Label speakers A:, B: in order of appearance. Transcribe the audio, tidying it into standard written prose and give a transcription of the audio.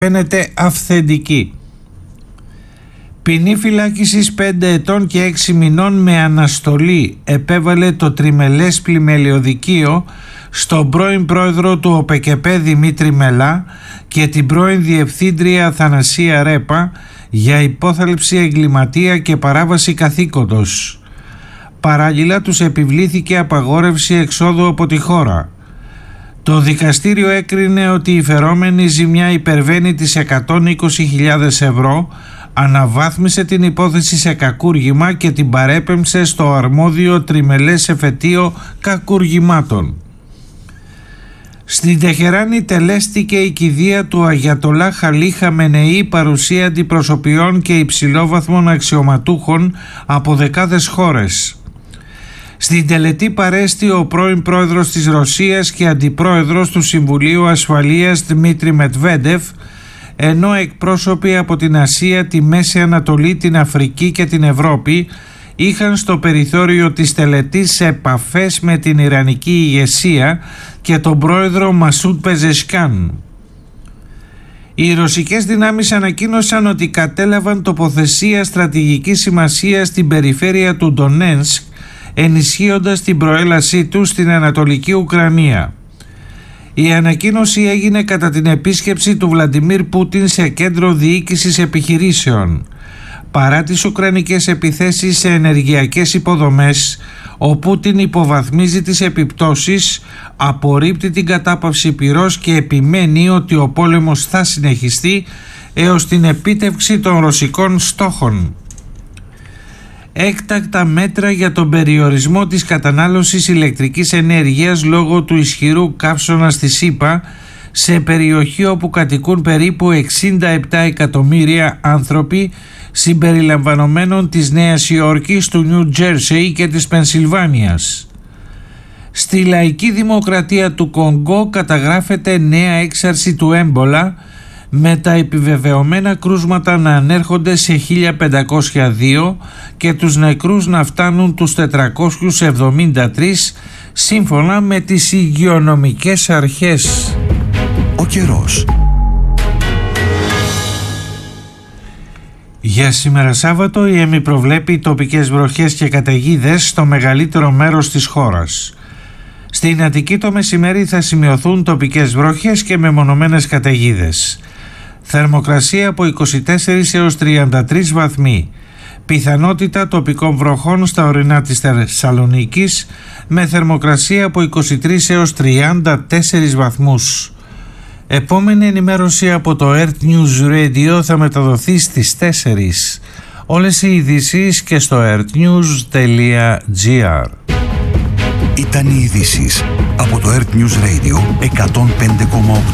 A: φαίνεται αυθεντική. Ποινή φυλάκισης 5 ετών και 6 μηνών με αναστολή επέβαλε το τριμελές πλημελιωδικείο στον πρώην πρόεδρο του ΟΠΕΚΕΠΕ Δημήτρη Μελά και την πρώην διευθύντρια Αθανασία Ρέπα για υπόθαλψη εγκληματία και παράβαση καθήκοντος. Παράλληλα τους επιβλήθηκε απαγόρευση εξόδου από τη χώρα. Το δικαστήριο έκρινε ότι η φερόμενη ζημιά υπερβαίνει τις 120.000 ευρώ, αναβάθμισε την υπόθεση σε κακούργημα και την παρέπεμψε στο αρμόδιο τριμελές εφετείο κακουργημάτων. Στην Τεχεράνη τελέστηκε η κηδεία του Αγιατολά Χαλί Χαμενεή παρουσία αντιπροσωπιών και υψηλόβαθμων αξιωματούχων από δεκάδες χώρες. Στην τελετή παρέστη ο πρώην πρόεδρος της Ρωσίας και αντιπρόεδρος του Συμβουλίου Ασφαλείας Δημήτρη Μετβέντεφ, ενώ εκπρόσωποι από την Ασία, τη Μέση Ανατολή, την Αφρική και την Ευρώπη είχαν στο περιθώριο της τελετής επαφές με την Ιρανική ηγεσία και τον πρόεδρο Μασούντ Πεζεσκάν. Οι ρωσικές δυνάμεις ανακοίνωσαν ότι κατέλαβαν τοποθεσία στρατηγικής σημασίας στην περιφέρεια του Ντονέτσκ, ενισχύοντας την προέλασή τους στην Ανατολική Ουκρανία. Η ανακοίνωση έγινε κατά την επίσκεψη του Βλαντιμίρ Πούτιν σε κέντρο διοίκησης επιχειρήσεων. Παρά τις ουκρανικές επιθέσεις σε ενεργειακές υποδομές, ο Πούτιν υποβαθμίζει τις επιπτώσεις, απορρίπτει την κατάπαυση πυρός και επιμένει ότι ο πόλεμος θα συνεχιστεί έως την επίτευξη των ρωσικών στόχων. Έκτακτα μέτρα για τον περιορισμό της κατανάλωσης ηλεκτρικής ενέργειας λόγω του ισχυρού καύσωνα στη ΣΥΠΑ σε περιοχή όπου κατοικούν περίπου 67 εκατομμύρια άνθρωποι, συμπεριλαμβανομένων της Νέας Υόρκης, του Νιου Τζέρσεϊ και της Πενσιλβάνιας. Στη Λαϊκή Δημοκρατία του Κονγκό καταγράφεται νέα έξαρση του έμπολα, με τα επιβεβαιωμένα κρούσματα να ανέρχονται σε 1502 και τους νεκρούς να φτάνουν τους 473 σύμφωνα με τις υγειονομικές αρχές.
B: Ο καιρός.
A: Για σήμερα Σάββατο η ΕΜΗ προβλέπει τοπικές βροχές και καταιγίδες στο μεγαλύτερο μέρος της χώρας. Στην Αττική το μεσημέρι θα σημειωθούν τοπικές βροχές και μεμονωμένες καταιγίδες. Θερμοκρασία από 24 έως 33 βαθμοί. Πιθανότητα τοπικών βροχών στα ορεινά της Θεσσαλονίκης με θερμοκρασία από 23 έως 34 βαθμούς. Επόμενη ενημέρωση από το Earth News Radio θα μεταδοθεί στις 4. Όλες οι ειδήσεις και στο earthnews.gr.
B: Ήταν οι ειδήσεις από το Earth News Radio 105,8.